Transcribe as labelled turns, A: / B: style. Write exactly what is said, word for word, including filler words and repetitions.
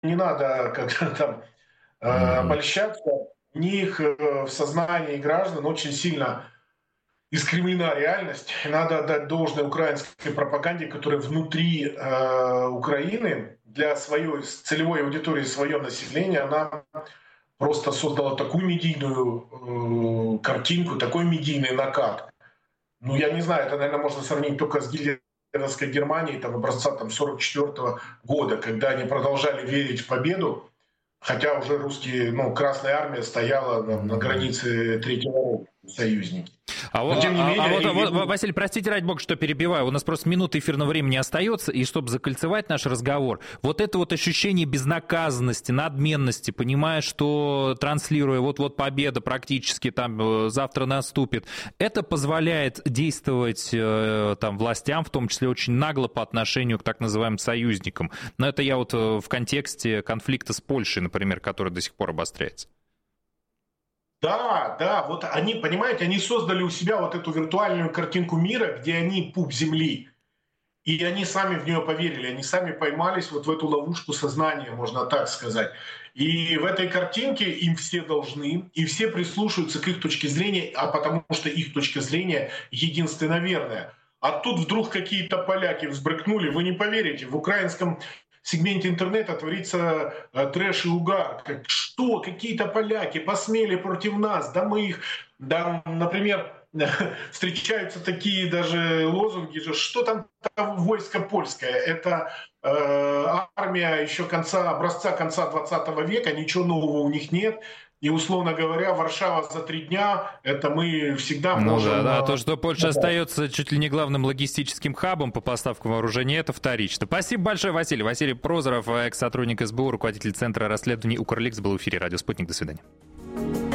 A: не надо как-то там э, обольщаться. У них э, в сознании граждан очень сильно искривлена реальность. Надо отдать должное украинской пропаганде, которая внутри э, Украины для своей целевой аудитории, свое население, она просто создала такую медийную э, картинку, такой медийный накат. Ну, я не знаю, это, наверное, можно сравнить только с гитлеровской Германией там, образца там, сорок четвёртого года, когда они продолжали верить в победу, хотя уже русские, ну, Красная Армия стояла на, на границе Третьего Рейха, союзники.
B: А,
A: Но, тем не
B: а,
A: менее,
B: а вот,
A: они...
B: вот, Василий, простите, ради бога, что перебиваю. У нас просто минуты эфирного времени остается, и чтобы закольцевать наш разговор, вот это вот ощущение безнаказанности, надменности, понимая, что транслируя вот-вот победа практически там завтра наступит, это позволяет действовать там властям, в том числе очень нагло по отношению к так называемым союзникам. Но это я вот в контексте конфликта с Польшей, например, который до сих пор обостряется.
A: Да, да, вот они, понимаете, они создали у себя вот эту виртуальную картинку мира, где они пуп земли, и они сами в нее поверили, они сами поймались вот в эту ловушку сознания, можно так сказать. И в этой картинке им все должны, и все прислушиваются к их точке зрения, а потому что их точка зрения единственно верная. А тут вдруг какие-то поляки взбрыкнули, вы не поверите, в украинском сегменте интернета творится э, трэш и угар. Как, что? Какие-то поляки посмели против нас? Да мы их... Да, например, встречаются такие даже лозунги, что там войско польское? Это э, армия еще конца, образца конца двадцатого века, ничего нового у них нет. И, условно говоря, Варшава за три дня, это мы всегда
B: ну
A: можем...
B: Да, да, то, что Польша остается чуть ли не главным логистическим хабом по поставкам вооружения, это вторично. Спасибо большое, Василий. Василий Прозоров, экс-сотрудник эс бэ у, руководитель Центра расследований Укрликс, был в эфире «Радио Спутник». До свидания.